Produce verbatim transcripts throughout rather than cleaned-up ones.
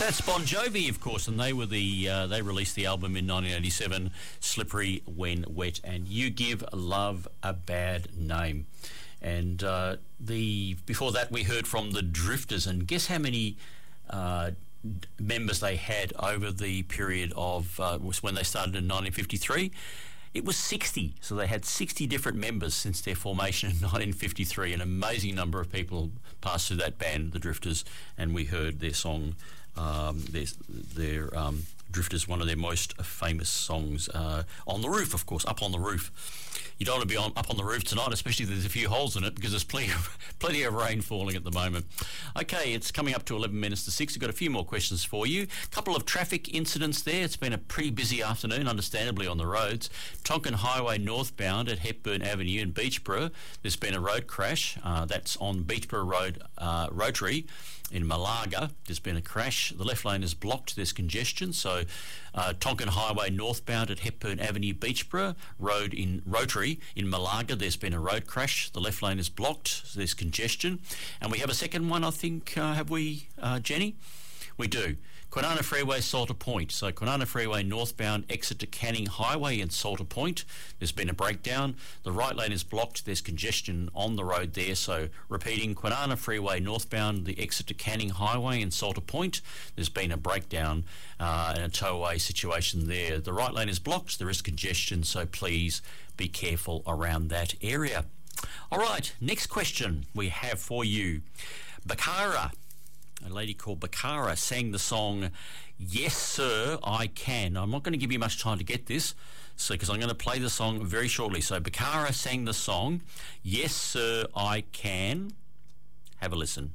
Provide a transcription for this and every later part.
That's Bon Jovi, of course, and they were the uh, they released the album in nineteen eighty-seven, Slippery When Wet, and You Give Love a Bad Name. And uh, the before that, we heard from the Drifters, and guess how many uh, members they had over the period of uh, was when they started in nineteen fifty-three. It was sixty, so they had sixty different members since their formation in nineteen fifty-three. An amazing number of people passed through that band, the Drifters, and we heard their song, um, their, their um, Drifters, one of their most famous songs, uh, On the Roof, of course, Up on the Roof. You don't want to be on, up on the roof tonight, especially if there's a few holes in it, because there's plenty of, plenty of rain falling at the moment. Okay, it's coming up to eleven minutes to six. We've got a few more questions for you. A couple of traffic incidents there. It's been a pretty busy afternoon, understandably, on the roads. Tonkin Highway northbound at Hepburn Avenue in Beechborough, there's been a road crash. Uh, that's on Beechborough Road, uh, Rotary. In Malaga, there's been a crash. The left lane is blocked. There's congestion. So uh, Tonkin Highway northbound at Hepburn Avenue, Beechborough Road in Rotary in Malaga, there's been a road crash. The left lane is blocked. So there's congestion. And we have a second one, I think. Uh, have we, uh, Jenny? We do. Kwinana Freeway, Salter Point. So Kwinana Freeway northbound exit to Canning Highway in Salter Point. There's been a breakdown. The right lane is blocked. There's congestion on the road there. So repeating, Kwinana Freeway northbound, the exit to Canning Highway in Salter Point. There's been a breakdown uh, and a tow-away situation there. The right lane is blocked. There is congestion, so please be careful around that area. All right, next question we have for you. Bakara. A lady called Bakara sang the song Yes Sir I Can. I'm not going to give you much time to get this, so because I'm going to play the song very shortly. So Bakara sang the song Yes Sir I Can. Have a listen.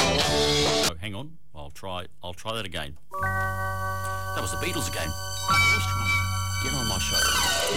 Oh, hang on. I'll try I'll try that again. That was the Beatles again. I always try and get on my show.